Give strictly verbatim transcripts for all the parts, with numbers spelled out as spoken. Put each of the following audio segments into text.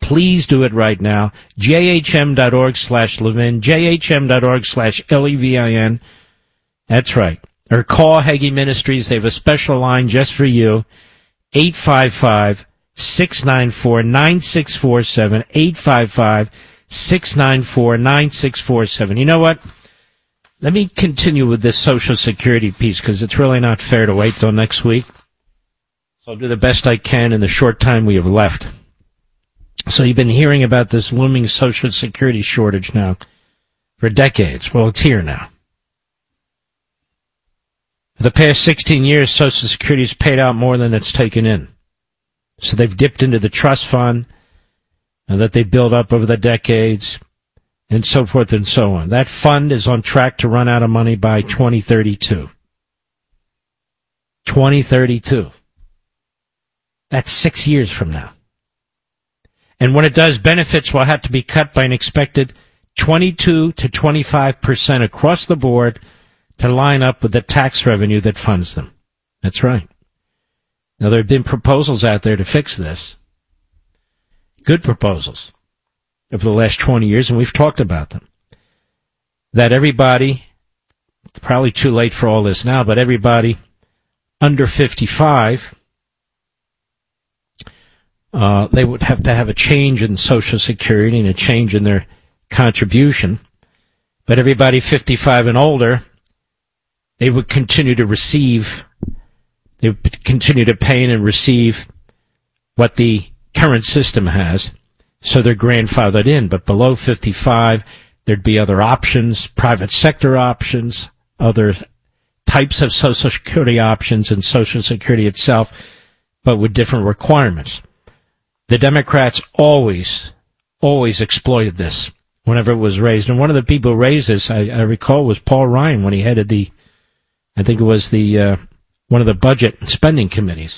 please do it right now. jhm.org slash Levin, jhm.org slash L-E-V-I-N. That's right. Or call Hagee Ministries. They have a special line just for you. eight five five, six nine four, nine six four seven. eight five five, six nine four, nine six four seven. You know what? Let me continue with this Social Security piece because it's really not fair to wait till next week. So I'll do the best I can in the short time we have left. So you've been hearing about this looming Social Security shortage now for decades. Well, it's here now. For the past sixteen years, Social Security has paid out more than it's taken in. So they've dipped into the trust fund and that they built up over the decades and so forth and so on. That fund is on track to run out of money by twenty thirty-two. twenty thirty-two. That's six years from now. And when it does, benefits will have to be cut by an expected twenty-two to twenty-five percent across the board to line up with the tax revenue that funds them. That's right. Now, there have been proposals out there to fix this. Good proposals over the last twenty years, and we've talked about them. That everybody, probably too late for all this now, but everybody under fifty-five, uh, they would have to have a change in Social Security and a change in their contribution. But everybody fifty-five and older, they would continue to receive, they would continue to pay in and receive what the current system has. So they're grandfathered in. But below fifty-five, there'd be other options, private sector options, other types of Social Security options and Social Security itself, but with different requirements. The Democrats always, always exploited this whenever it was raised. And one of the people who raised this, I, I recall, was Paul Ryan when he headed the, I think it was the, uh, one of the budget and spending committees.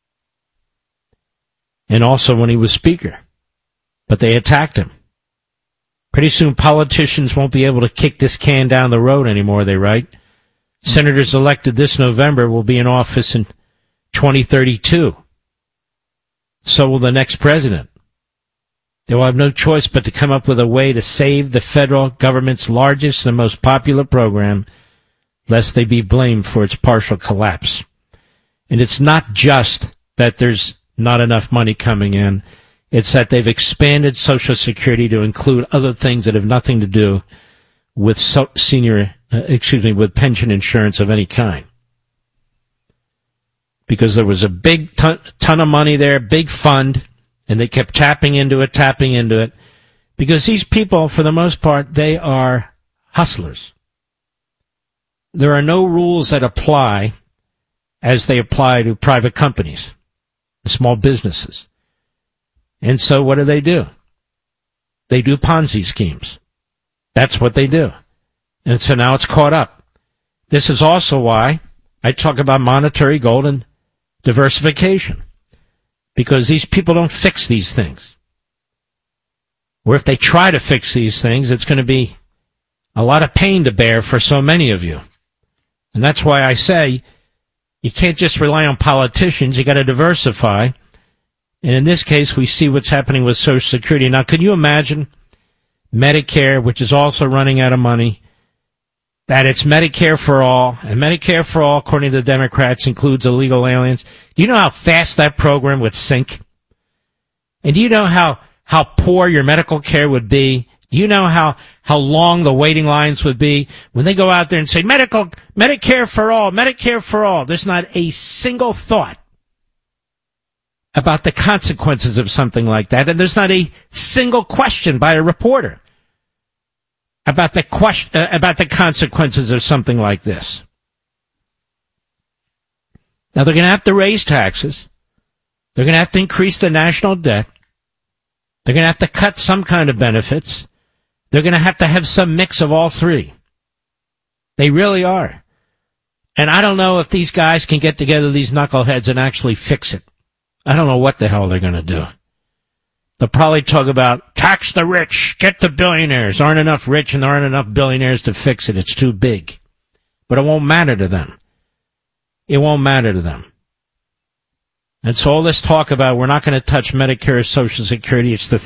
And also when he was Speaker. But they attacked him. Pretty soon politicians won't be able to kick this can down the road anymore, they write. Senators elected this November will be in office in twenty thirty-two. So will the next president. They will have no choice but to come up with a way to save the federal government's largest and most popular program, lest they be blamed for its partial collapse. And it's not just that there's not enough money coming in. It's that they've expanded Social Security to include other things that have nothing to do with so, senior, uh, excuse me, with pension insurance of any kind. Because there was a big ton, ton of money there, big fund, and they kept tapping into it, tapping into it. Because these people, for the most part, they are hustlers. There are no rules that apply as they apply to private companies, small businesses. And so what do they do? They do Ponzi schemes. That's what they do. And so now it's caught up. This is also why I talk about monetary gold and diversification. Because these people don't fix these things. Or if they try to fix these things, it's going to be a lot of pain to bear for so many of you. And that's why I say you can't just rely on politicians. You got to diversify. And in this case, we see what's happening with Social Security. Now, can you imagine Medicare, which is also running out of money, that it's Medicare for all, and Medicare for all, according to the Democrats, includes illegal aliens? Do you know how fast that program would sink? And do you know how, how poor your medical care would be? Do you know how, how long the waiting lines would be? When they go out there and say, medical, Medicare for all, Medicare for all, there's not a single thought about the consequences of something like that, and there's not a single question by a reporter about the question, uh, about the consequences of something like this. Now, they're going to have to raise taxes. They're going to have to increase the national debt. They're going to have to cut some kind of benefits. They're going to have to have some mix of all three. They really are. And I don't know if these guys can get together, these knuckleheads, and actually fix it. I don't know what the hell they're going to do. They'll probably talk about tax the rich, get the billionaires. Aren't enough rich and there aren't enough billionaires to fix it. It's too big. But it won't matter to them. It won't matter to them. And so all this talk about we're not going to touch Medicare or Social Security, it's the